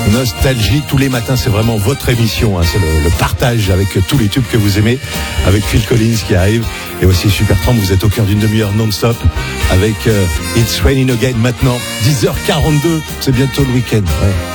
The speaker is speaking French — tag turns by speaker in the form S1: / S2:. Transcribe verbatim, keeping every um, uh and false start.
S1: Nostalgie tous les matins, c'est vraiment votre émission, hein. C'est le, le partage avec tous les tubes que vous aimez, avec Phil Collins qui arrive, et aussi Supertramp. Vous êtes au cœur d'une demi-heure non-stop avec euh, It's Raining Again maintenant, dix heures quarante-deux, c'est bientôt le week-end. Ouais.